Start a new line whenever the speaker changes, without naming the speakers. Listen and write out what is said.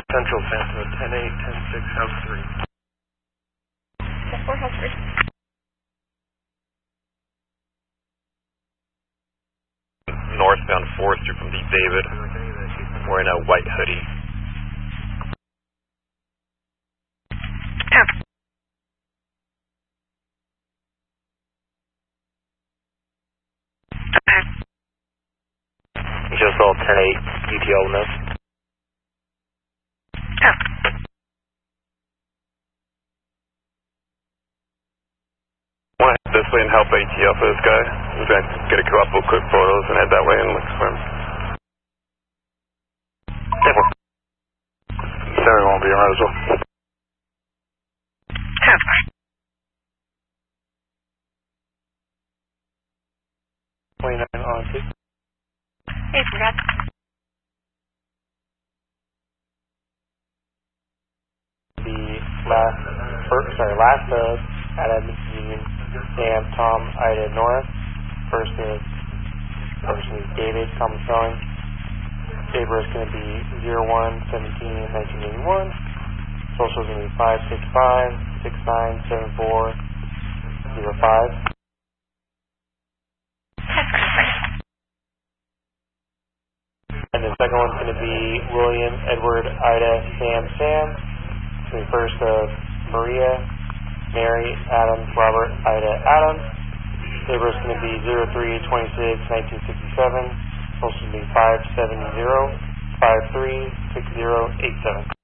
Central Santa, 10-8, 10-6, House 3.
10-4, House 3.
Northbound Forester from Deep David. Wearing a white hoodie. You just saw 10-8 UTO notes. I want to head this way and help ATL for this guy. We're going to get a couple quick photos and head that way and look for him. 7 won't be around as well.
29 on 2.
Hey, forgot.
Last Adam Union, Sam, Tom, Ida, Nora. First is David, common spelling. Saber is going to be 01-17-1981. Social is going to be 565-6974-05. And the second one's going to be William, Edward, Ida, Sam, Sam. The first of Maria, Mary, Adam, Robert, Ida, Adam. Saber is going to be 03-26-1967. Social is going to be 570-53-6087.